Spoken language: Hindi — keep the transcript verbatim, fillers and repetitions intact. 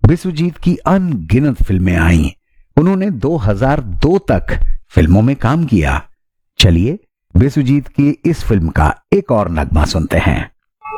बिस्वजीत की अनगिनत फिल्में आईं। उन्होंने दो हज़ार दो तक फिल्मों में काम किया। चलिए बिस्वजीत की इस फिल्म का एक और नगमा सुनते हैं।